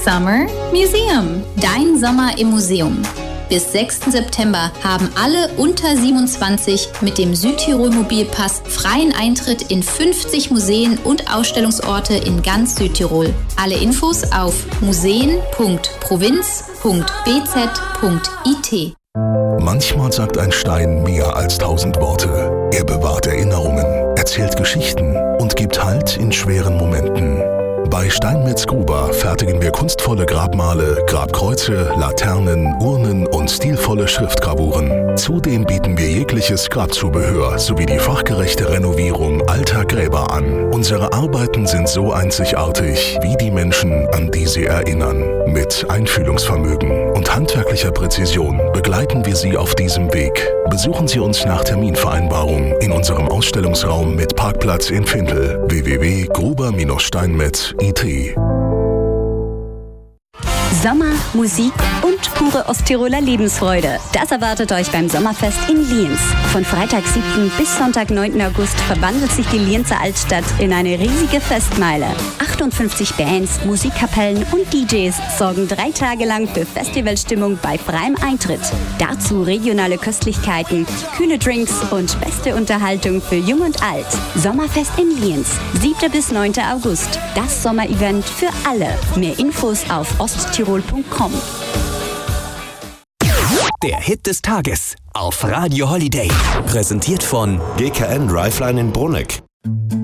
Summer Museum. Dein Sommer im Museum. Bis 6. September haben alle unter 27 mit dem Südtirol-Mobilpass freien Eintritt in 50 Museen und Ausstellungsorte in ganz Südtirol. Alle Infos auf museen.provinz.bz.it. Manchmal sagt ein Stein mehr als 1000 Worte. Er bewahrt Erinnerungen, erzählt Geschichten und gibt Halt in schweren Momenten. Bei Steinmetz Gruber fertigen wir kunstvolle Grabmale, Grabkreuze, Laternen, Urnen und stilvolle Schriftgravuren. Zudem bieten wir jegliches Grabzubehör sowie die fachgerechte Renovierung alter Gräber an. Unsere Arbeiten sind so einzigartig wie die Menschen, an die sie erinnern. Mit Einfühlungsvermögen und handwerklicher Präzision begleiten wir Sie auf diesem Weg. Besuchen Sie uns nach Terminvereinbarung in unserem Ausstellungsraum mit Parkplatz in Findel. www.gruber-steinmetz.it. Sommer, Musik und pure Osttiroler Lebensfreude. Das erwartet euch beim Sommerfest in Lienz. Von Freitag 7. bis Sonntag 9. August verwandelt sich die Lienzer Altstadt in eine riesige Festmeile. 58 Bands, Musikkapellen und DJs sorgen 3 Tage lang für Festivalstimmung bei freiem Eintritt. Dazu regionale Köstlichkeiten, kühle Drinks und beste Unterhaltung für Jung und Alt. Sommerfest in Lienz, 7. bis 9. August. Das Sommerevent für alle. Mehr Infos auf osttirol.com. Der Hit des Tages auf Radio Holiday. Präsentiert von GKN Driveline in Bruneck.